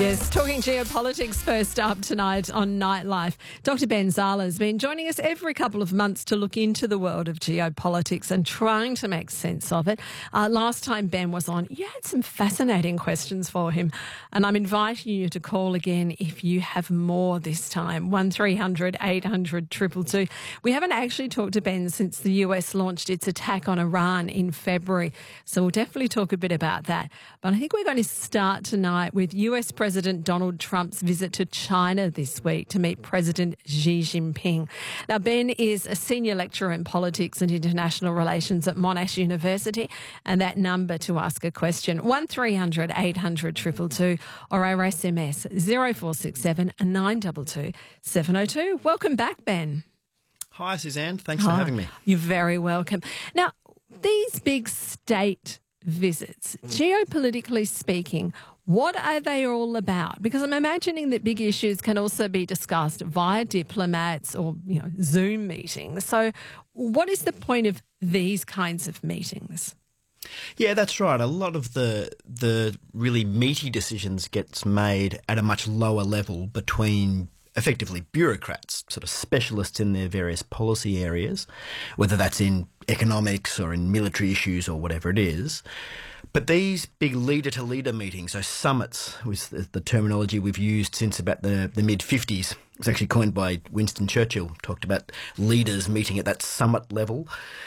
Yes, talking geopolitics first up tonight on Nightlife. Dr. Ben Zala has been joining us every couple of months to look into the world of geopolitics and trying to make sense of it. Last time Ben was on, you had some fascinating questions for him, and I'm inviting you to call again if you have more this time. 1300 800 222. We haven't actually talked to Ben since the US launched its attack on Iran in February, so we'll definitely talk a bit about that. But I think we're going to start tonight with US President Donald Trump's visit to China this week to meet President Xi Jinping. Now, Ben is a senior lecturer in politics and international relations at Monash University, and that number to ask a question, 1300 800 222, or our SMS 0467 922 702. Welcome back, Ben. Hi, Suzanne. Thanks for having me. You're very welcome. Now, these big state visits, geopolitically speaking, what are they all about? Because I'm imagining that big issues can also be discussed via diplomats or, Zoom meetings. So what is the point of these kinds of meetings? Yeah, that's right. A lot of the really meaty decisions gets made at a much lower level between effectively bureaucrats, sort of specialists in their various policy areas, whether that's in economics or in military issues or whatever it is. But these big leader-to-leader meetings, so summits, was the terminology we've used since about the mid-50s. It's actually coined by Winston Churchill, talked about leaders meeting at that summit level.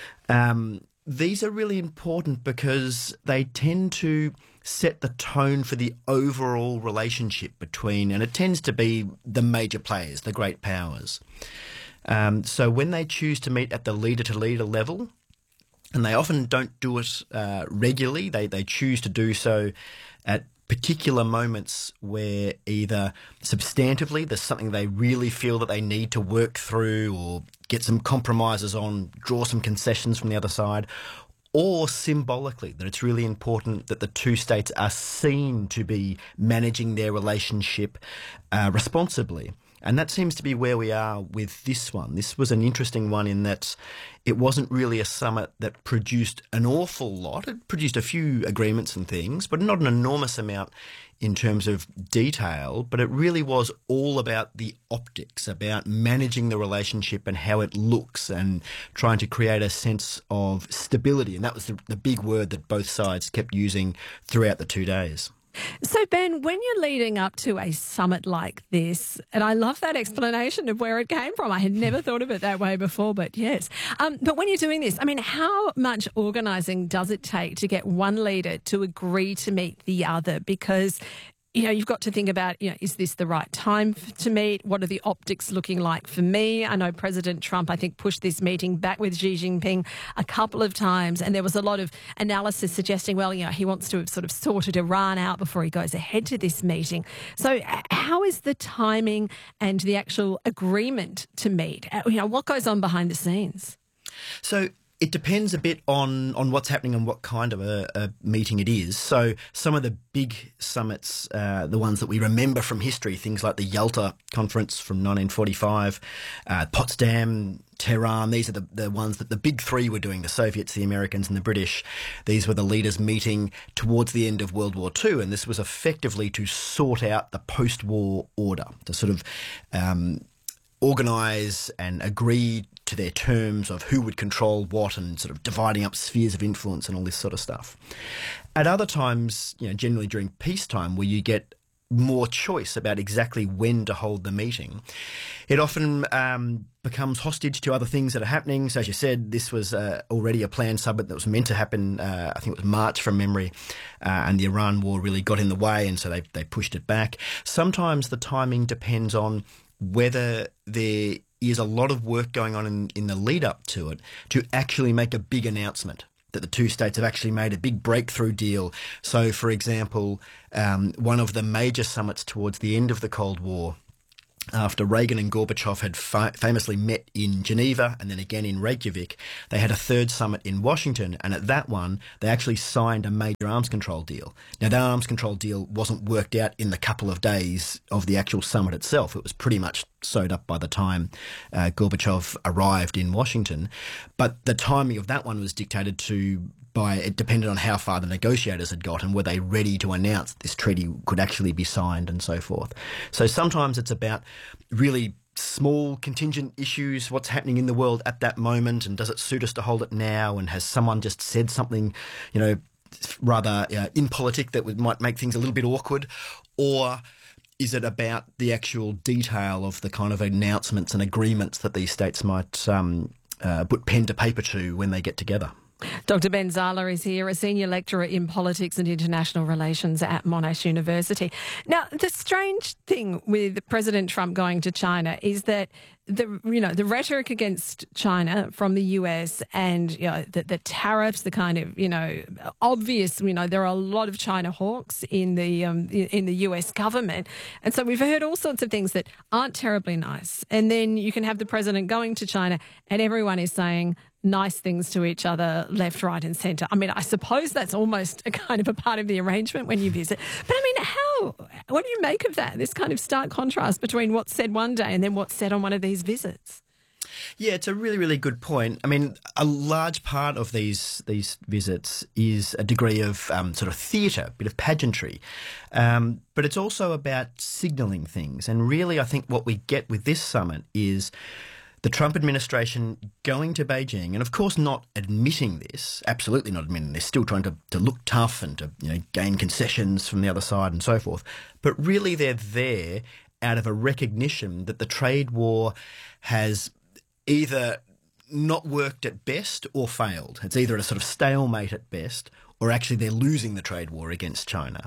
These are really important because they tend to set the tone for the overall relationship between, and it tends to be the major players, the great powers. So when they choose to meet at the leader-to-leader level, and they often don't do it regularly, they choose to do so at particular moments where either substantively there's something they really feel that they need to work through or get some compromises on, draw some concessions from the other side, or symbolically, that it's really important that the two states are seen to be managing their relationship responsibly. And that seems to be where we are with this one. This was an interesting one in that it wasn't really a summit that produced an awful lot. It produced a few agreements and things, but not an enormous amount in terms of detail. But it really was all about the optics, about managing the relationship and how it looks and trying to create a sense of stability. And that was the big word that both sides kept using throughout the 2 days. So, Ben, when you're leading up to a summit like this, and I love that explanation of where it came from. I had never thought of it that way before, but yes. But when you're doing this, I mean, how much organising does it take to get one leader to agree to meet the other? Because you've got to think about, is this the right time to meet? What are the optics looking like for me? I know President Trump, I think, pushed this meeting back with Xi Jinping a couple of times, and there was a lot of analysis suggesting, well, he wants to have sort of sorted Iran out before he goes ahead to this meeting. So how is the timing and the actual agreement to meet? What goes on behind the scenes? So it depends a bit on what's happening and what kind of a meeting it is. So some of the big summits, the ones that we remember from history, things like the Yalta Conference from 1945, Potsdam, Tehran, these are the ones that the big three were doing, the Soviets, the Americans and the British. These were the leaders meeting towards the end of World War II, and this was effectively to sort out the post-war order, to sort of organise and agree to their terms of who would control what and sort of dividing up spheres of influence and all this sort of stuff. At other times, generally during peacetime, where you get more choice about exactly when to hold the meeting, it often becomes hostage to other things that are happening. So as you said, this was already a planned summit that was meant to happen, I think it was March from memory, and the Iran war really got in the way, and so they pushed it back. Sometimes the timing depends on whether there is a lot of work going on in the lead up to it to actually make a big announcement that the two states have actually made a big breakthrough deal. So, for example, one of the major summits towards the end of the Cold War, after Reagan and Gorbachev had famously met in Geneva and then again in Reykjavik, they had a third summit in Washington, and at that one they actually signed a major arms control deal. Now, that arms control deal wasn't worked out in the couple of days of the actual summit itself. It was pretty much sewed up by the time Gorbachev arrived in Washington. But the timing of that one was dictated to it depended on how far the negotiators had got and were they ready to announce this treaty could actually be signed and so forth. So sometimes it's about really small contingent issues, what's happening in the world at that moment, and does it suit us to hold it now, and has someone just said something, rather impolitic that might make things a little bit awkward, or is it about the actual detail of the kind of announcements and agreements that these states might put pen to paper to when they get together? Dr. Ben Zala is here, a senior lecturer in politics and international relations at Monash University. Now, the strange thing with President Trump going to China is that the rhetoric against China from the US and the tariffs, the kind of obvious there are a lot of China hawks in the US government, and so we've heard all sorts of things that aren't terribly nice. And then you can have the president going to China, and everyone is saying nice things to each other, left, right, and centre. I mean, I suppose that's almost a kind of a part of the arrangement when you visit. But I mean, what do you make of that? This kind of stark contrast between what's said one day and then what's said on one of these visits. Yeah, it's a really, really good point. I mean, a large part of these visits is a degree of sort of theatre, a bit of pageantry. But it's also about signalling things. And really, I think what we get with this summit is the Trump administration going to Beijing and, of course, not admitting this, absolutely not admitting this, still trying to look tough and to gain concessions from the other side and so forth. But really they're there out of a recognition that the trade war has either not worked at best or failed. It's either a sort of stalemate at best or actually they're losing the trade war against China.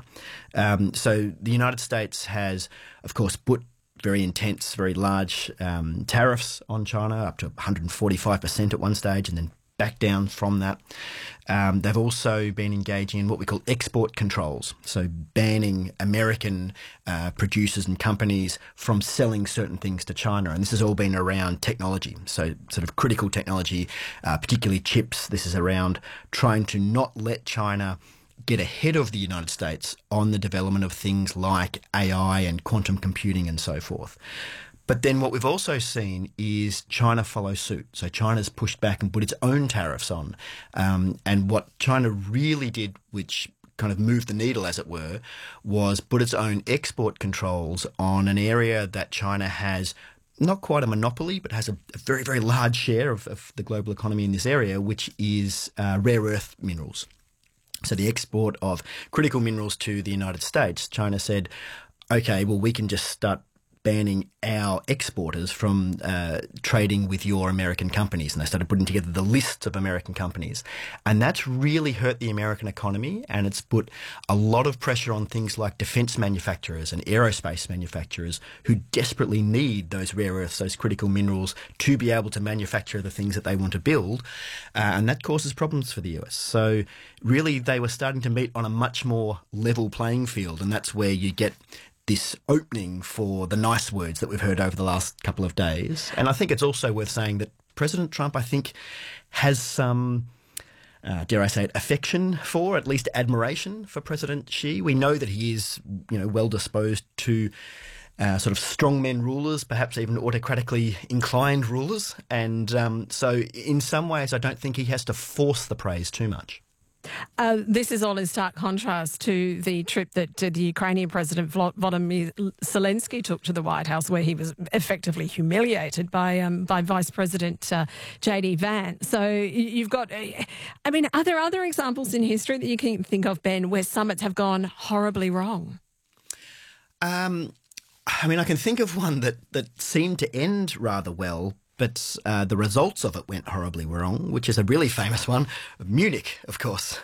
So the United States has, of course, put very intense, very large tariffs on China, up to 145% at one stage, and then back down from that. They've also been engaging in what we call export controls, so banning American producers and companies from selling certain things to China. And this has all been around technology, so sort of critical technology, particularly chips. This is around trying to not let China get ahead of the United States on the development of things like AI and quantum computing and so forth. But then what we've also seen is China follow suit. So China's pushed back and put its own tariffs on. And what China really did, which kind of moved the needle, as it were, was put its own export controls on an area that China has not quite a monopoly, but has a very, very large share of the global economy in this area, which is rare earth minerals. So the export of critical minerals to the United States, China said, okay, well, we can just start banning our exporters from trading with your American companies. And they started putting together the lists of American companies. And that's really hurt the American economy, and it's put a lot of pressure on things like defence manufacturers and aerospace manufacturers who desperately need those rare earths, those critical minerals, to be able to manufacture the things that they want to build. And that causes problems for the US. So really they were starting to meet on a much more level playing field, and that's where you get this opening for the nice words that we've heard over the last couple of days. And I think it's also worth saying that President Trump, I think, has some, dare I say it, affection for, at least admiration for President Xi. We know that he is, well disposed to sort of strongmen rulers, perhaps even autocratically inclined rulers. And so in some ways, I don't think he has to force the praise too much. This is all in stark contrast to the trip that the Ukrainian President Volodymyr Zelensky took to the White House, where he was effectively humiliated by Vice President J.D. Vance. So you've got, are there other examples in history that you can think of, Ben, where summits have gone horribly wrong? I can think of one that seemed to end rather well, but the results of it went horribly wrong, which is a really famous one. Munich, of course.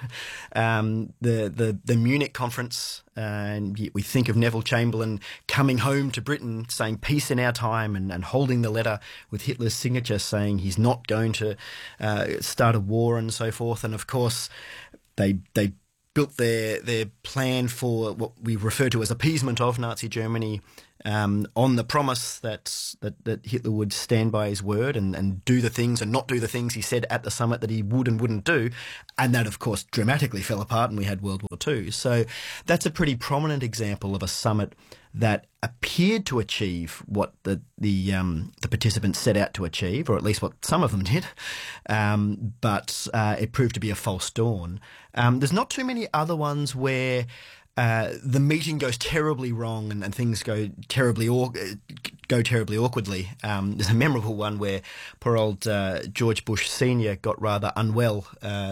The Munich conference, and we think of Neville Chamberlain coming home to Britain saying peace in our time and holding the letter with Hitler's signature saying he's not going to start a war and so forth. And of course, they built their plan for what we refer to as appeasement of Nazi Germany on the promise that Hitler would stand by his word and do the things and not do the things he said at the summit that he would and wouldn't do. And that, of course, dramatically fell apart and we had World War II. So that's a pretty prominent example of a summit that appeared to achieve what the participants set out to achieve, or at least what some of them did, but it proved to be a false dawn. There's not too many other ones where the meeting goes terribly wrong and things go terribly awkwardly. There's a memorable one where poor old George Bush Sr. got rather unwell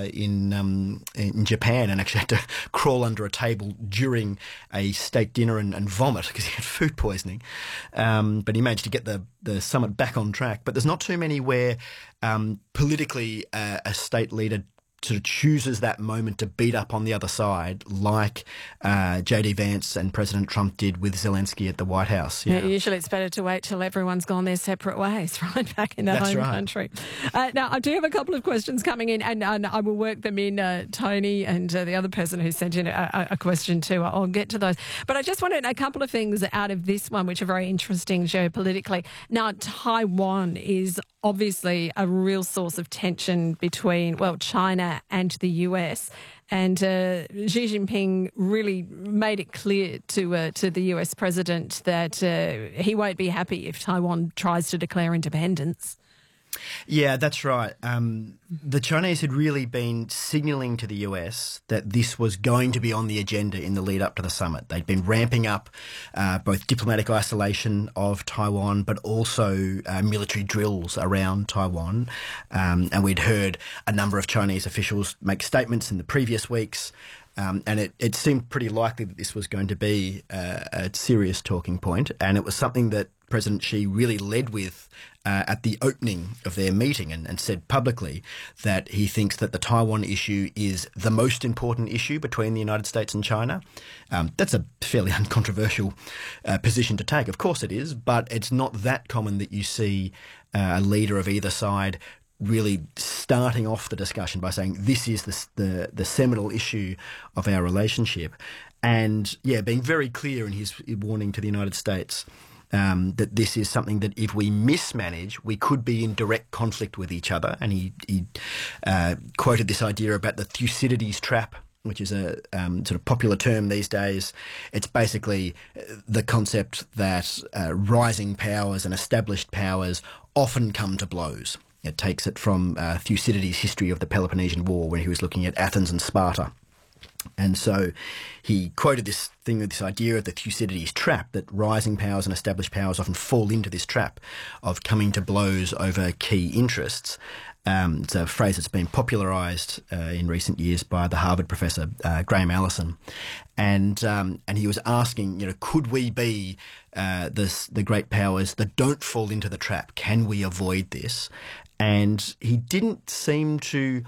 in Japan and actually had to crawl under a table during a state dinner and vomit because he had food poisoning. But he managed to get the summit back on track. But there's not too many where politically a state leader sort of chooses that moment to beat up on the other side, like J.D. Vance and President Trump did with Zelensky at the White House. Yeah, usually it's better to wait till everyone's gone their separate ways, right, back in their home country. Now, I do have a couple of questions coming in, and I will work them in. Tony and the other person who sent in a question too. I'll get to those. But I just wanted a couple of things out of this one, which are very interesting geopolitically. Now, Taiwan is obviously a real source of tension between, well, China and the US. And Xi Jinping really made it clear to the US president that he won't be happy if Taiwan tries to declare independence. Yeah, that's right. The Chinese had really been signalling to the US that this was going to be on the agenda in the lead up to the summit. They'd been ramping up both diplomatic isolation of Taiwan, but also military drills around Taiwan. And we'd heard a number of Chinese officials make statements in the previous weeks. And it seemed pretty likely that this was going to be a serious talking point. And it was something that President Xi really led with at the opening of their meeting and said publicly that he thinks that the Taiwan issue is the most important issue between the United States and China. That's a fairly uncontroversial position to take. Of course it is, but it's not that common that you see a leader of either side really starting off the discussion by saying this is the seminal issue of our relationship. And, yeah, being very clear in his warning to the United States that this is something that if we mismanage, we could be in direct conflict with each other. And he quoted this idea about the Thucydides trap, which is a sort of popular term these days. It's basically the concept that rising powers and established powers often come to blows. It takes it from Thucydides' history of the Peloponnesian War, when he was looking at Athens and Sparta. And so he quoted this idea of the Thucydides trap, that rising powers and established powers often fall into this trap of coming to blows over key interests. It's a phrase that's been popularised in recent years by the Harvard professor Graham Allison, and he was asking, could we be the great powers that don't fall into the trap? Can we avoid this? And he didn't seem to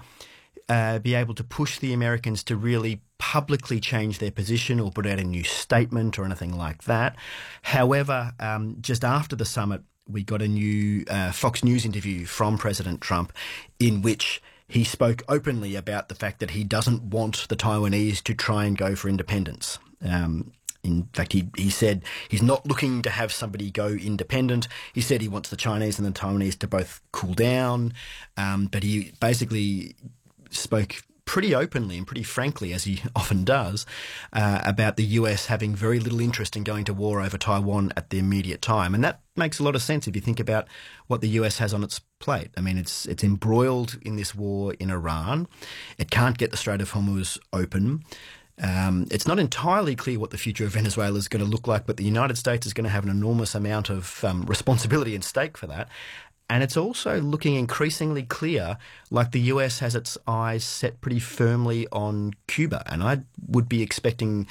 be able to push the Americans to really publicly change their position or put out a new statement or anything like that. However, just after the summit, we got a new Fox News interview from President Trump in which he spoke openly about the fact that he doesn't want the Taiwanese to try and go for independence. In fact, he said he's not looking to have somebody go independent. He said he wants the Chinese and the Taiwanese to both cool down, but he basically spoke pretty openly and pretty frankly, as he often does, about the US having very little interest in going to war over Taiwan at the immediate time. And that makes a lot of sense if you think about what the US has on its plate. I mean, it's embroiled in this war in Iran. It can't get the Strait of Hormuz open. It's not entirely clear what the future of Venezuela is going to look like, but the United States is going to have an enormous amount of responsibility and stake for that. And it's also looking increasingly clear like the US has its eyes set pretty firmly on Cuba. And I would be expecting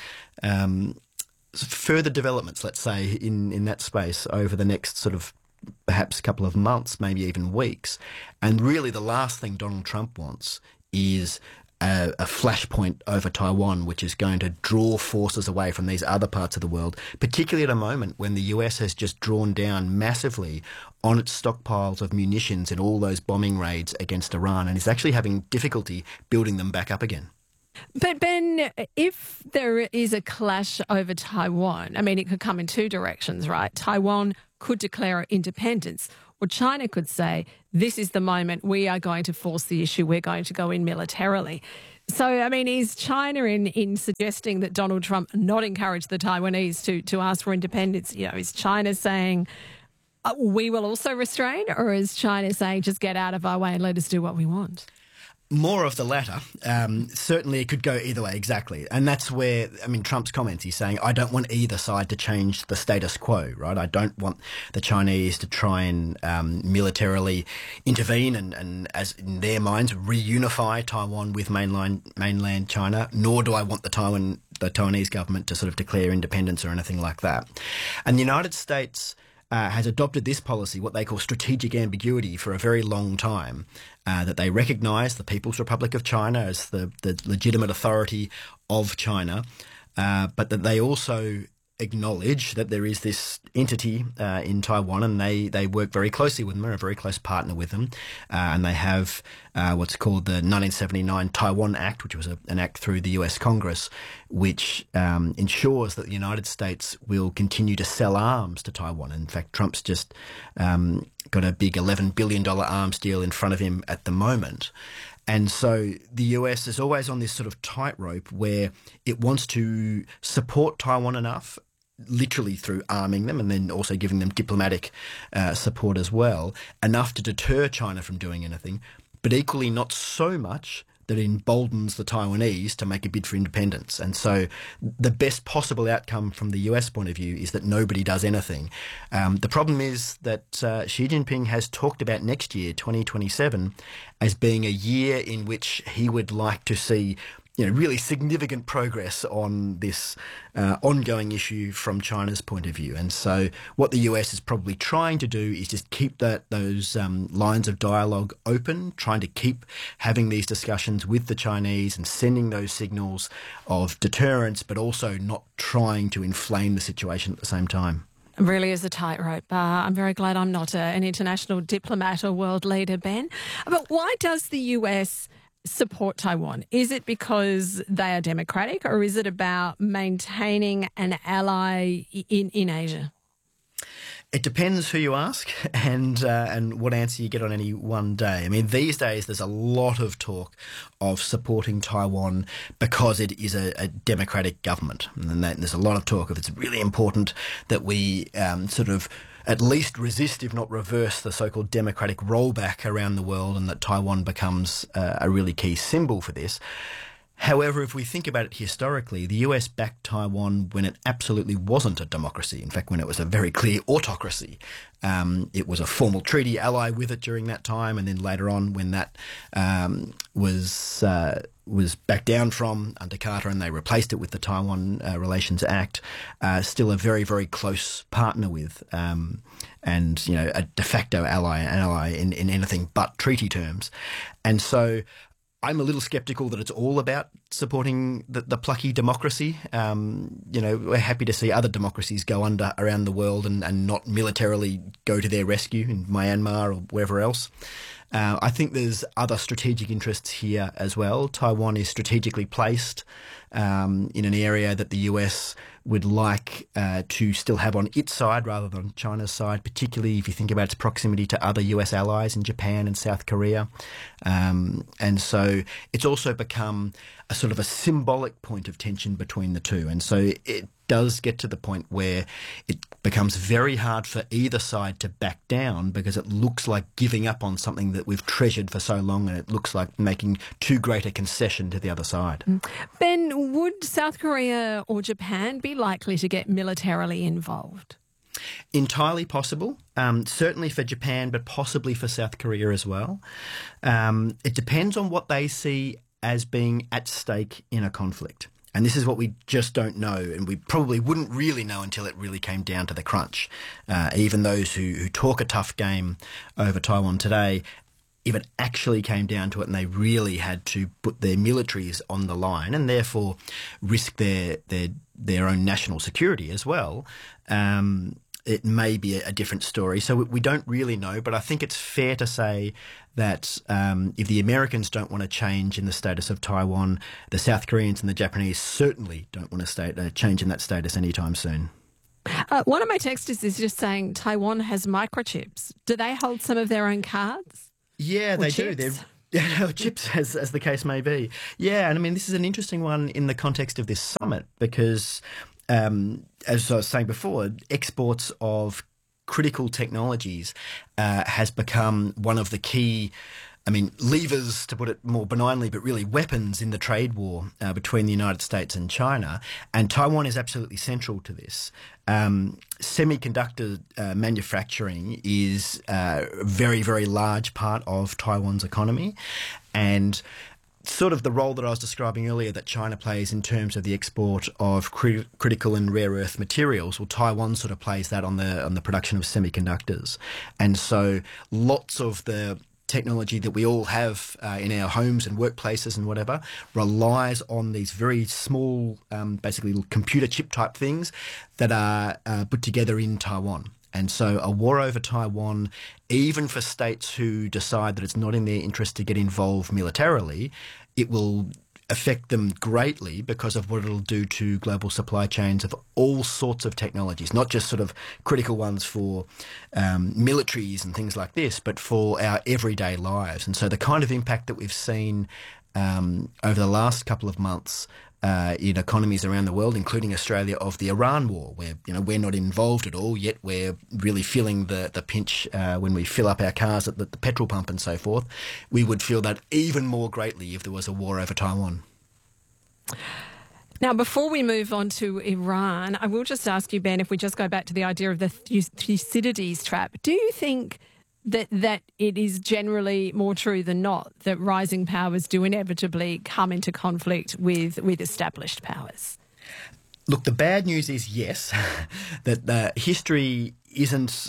further developments, let's say, in that space over the next sort of perhaps couple of months, maybe even weeks. And really the last thing Donald Trump wants is a flashpoint over Taiwan, which is going to draw forces away from these other parts of the world, particularly at a moment when the US has just drawn down massively on its stockpiles of munitions in all those bombing raids against Iran and is actually having difficulty building them back up again. But Ben, if there is a clash over Taiwan, I mean, it could come in two directions, right? Taiwan could declare independence, or China could say, this is the moment we are going to force the issue, we're going to go in militarily. So, I mean, is China in suggesting that Donald Trump not encourage the Taiwanese to ask for independence? You know, is China saying we will also restrain, or is China saying just get out of our way and let us do what we want? More of the latter. Certainly it could go either way, exactly. And that's where, I mean, Trump's comments, he's saying, I don't want either side to change the status quo, right? I don't want the Chinese to try and militarily intervene and, as in their minds, reunify Taiwan with mainland China, nor do I want the Taiwanese government to sort of declare independence or anything like that. And the United States has adopted this policy, what they call strategic ambiguity, for a very long time, that they recognise the People's Republic of China as the legitimate authority of China, but that they also acknowledge that there is this entity in Taiwan, and they work very closely with them, are a very close partner with them, and they have what's called the 1979 Taiwan Act, which was an act through the US Congress, which ensures that the United States will continue to sell arms to Taiwan. In fact, Trump's just got a big $11 billion arms deal in front of him at the moment. And so the US is always on this sort of tightrope where it wants to support Taiwan enough, literally through arming them and then also giving them diplomatic support as well, enough to deter China from doing anything, but equally not so much that it emboldens the Taiwanese to make a bid for independence. And so the best possible outcome from the US point of view is that nobody does anything. The problem is that Xi Jinping has talked about next year, 2027, as being a year in which he would like to see really significant progress on this ongoing issue from China's point of view. And so what the US is probably trying to do is just keep those lines of dialogue open, trying to keep having these discussions with the Chinese and sending those signals of deterrence, but also not trying to inflame the situation at the same time. It really is a tightrope. I'm very glad I'm not an international diplomat or world leader, Ben. But why does the US support Taiwan? Is it because they are democratic, or is it about maintaining an ally in Asia? It depends who you ask and what answer you get on any one day. I mean, these days there's a lot of talk of supporting Taiwan because it is a democratic government. And there's a lot of talk of it's really important that we sort of at least resist, if not reverse, the so-called democratic rollback around the world, and that Taiwan becomes a really key symbol for this. However, if we think about it historically, the US backed Taiwan when it absolutely wasn't a democracy. In fact, when it was a very clear autocracy. It was a formal treaty ally with it during that time, and then later on when that was backed down from under Carter and they replaced it with the Taiwan Relations Act, still a very, very close partner with, and a de facto ally in anything but treaty terms. And so I'm a little sceptical that it's all about supporting the plucky democracy. We're happy to see other democracies go under around the world and not militarily go to their rescue in Myanmar or wherever else. I think there's other strategic interests here as well. Taiwan is strategically placed in an area that the US would like to still have on its side rather than China's side, particularly if you think about its proximity to other US allies in Japan and South Korea. And so it's also become a sort of a symbolic point of tension between the two. And so it does get to the point where it becomes very hard for either side to back down because it looks like giving up on something that we've treasured for so long, and it looks like making too great a concession to the other side. Ben, would South Korea or Japan be likely to get militarily involved? Entirely possible, certainly for Japan, but possibly for South Korea as well. It depends on what they see as being at stake in a conflict. And this is what we just don't know, and we probably wouldn't really know until it really came down to the crunch. Even those who talk a tough game over Taiwan today, if it actually came down to it and they really had to put their militaries on the line and therefore risk their own national security as well, it may be a different story. So we don't really know, but I think it's fair to say that if the Americans don't want to change in the status of Taiwan, the South Koreans and the Japanese certainly don't want to change in that status anytime soon. One of my texters is just saying Taiwan has microchips. Do they hold some of their own cards? Yeah, they do. Chips? Chips, as the case may be. Yeah, and I mean, this is an interesting one in the context of this summit because, as I was saying before, exports of critical technologies has become one of the key, levers, to put it more benignly, but really weapons in the trade war between the United States and China. And Taiwan is absolutely central to this. Semiconductor manufacturing is a very, very large part of Taiwan's economy. And sort of the role that I was describing earlier that China plays in terms of the export of critical and rare earth materials, well, Taiwan sort of plays that on the production of semiconductors. And so lots of the technology that we all have in our homes and workplaces and whatever relies on these very small, basically computer chip type things that are put together in Taiwan. And so a war over Taiwan, even for states who decide that it's not in their interest to get involved militarily, it will affect them greatly because of what it'll do to global supply chains of all sorts of technologies, not just sort of critical ones for militaries and things like this, but for our everyday lives. And so the kind of impact that we've seen over the last couple of months in economies around the world, including Australia, of the Iran war, where we're not involved at all, yet we're really feeling the pinch when we fill up our cars at the petrol pump and so forth. We would feel that even more greatly if there was a war over Taiwan. Now, before we move on to Iran, I will just ask you, Ben, if we just go back to the idea of the Thucydides trap, do you think that it is generally more true than not that rising powers do inevitably come into conflict with established powers? Look, the bad news is yes, that history isn't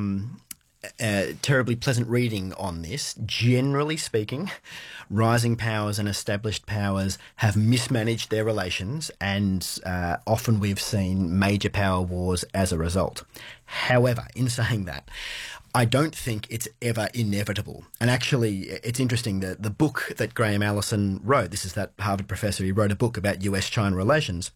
terribly pleasant reading on this. Generally speaking, rising powers and established powers have mismanaged their relations, and often we've seen major power wars as a result. However, in saying that, I don't think it's ever inevitable. And actually, it's interesting, the book that Graham Allison wrote, this is that Harvard professor who wrote a book about US-China relations,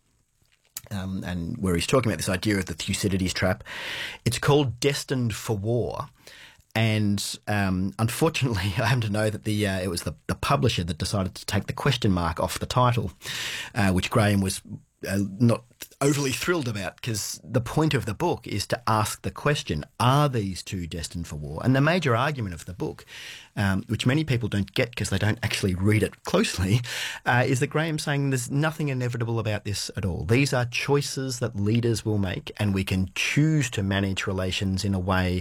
and where he's talking about this idea of the Thucydides trap. It's called Destined for War. And unfortunately, I happen to know that it was the publisher that decided to take the question mark off the title, which Graham was not overly thrilled about, because the point of the book is to ask the question, are these two destined for war? And the major argument of the book, which many people don't get because they don't actually read it closely, is that Graham's saying there's nothing inevitable about this at all. These are choices that leaders will make, and we can choose to manage relations in a way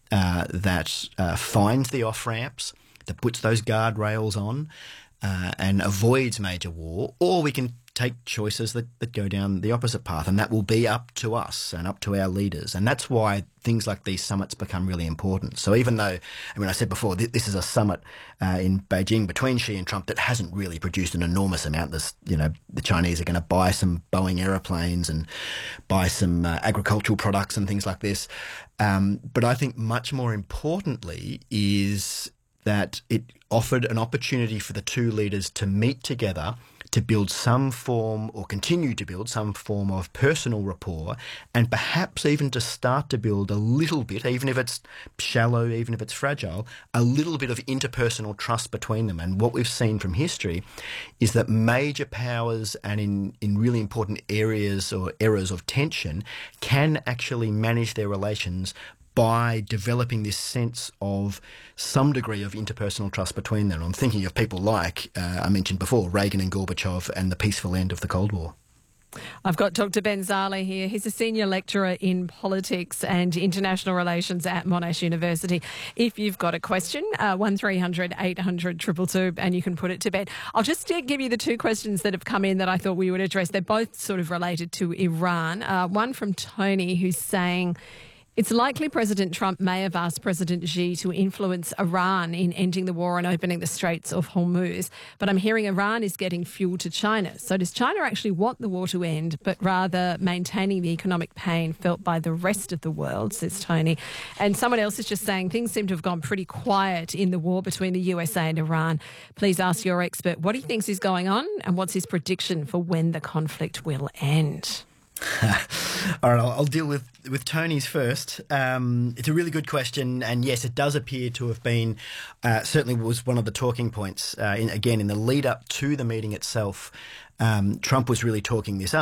that finds the off-ramps, that puts those guardrails on, and avoids major war, or we can take choices that go down the opposite path, and that will be up to us and up to our leaders. And that's why things like these summits become really important. So even though, I said before, this is a summit in Beijing between Xi and Trump that hasn't really produced an enormous amount. The Chinese are going to buy some Boeing aeroplanes and buy some agricultural products and things like this. But I think much more importantly is that it offered an opportunity for the two leaders to meet together, to build some form, or continue to build some form of personal rapport, and perhaps even to start to build a little bit, even if it's shallow, even if it's fragile, a little bit of interpersonal trust between them. And what we've seen from history is that major powers, and in really important areas or eras of tension, can actually manage their relations by developing this sense of some degree of interpersonal trust between them. I'm thinking of people like, I mentioned before, Reagan and Gorbachev and the peaceful end of the Cold War. I've got Dr. Ben Zali here. He's a senior lecturer in politics and international relations at Monash University. If you've got a question, 1300 800 222, and you can put it to Ben. I'll just give you the two questions that have come in that I thought we would address. They're both sort of related to Iran. One from Tony, who's saying, It's likely President Trump may have asked President Xi to influence Iran in ending the war and opening the Straits of Hormuz. But I'm hearing Iran is getting fuel to China. So does China actually want the war to end, but rather maintaining the economic pain felt by the rest of the world, says Tony. And someone else is just saying things seem to have gone pretty quiet in the war between the USA and Iran. Please ask your expert what he thinks is going on and what's his prediction for when the conflict will end. All right, I'll deal with Tony's first. It's a really good question, and yes, it does appear to have been, certainly was one of the talking points, in the lead up to the meeting itself. Trump was really talking this up.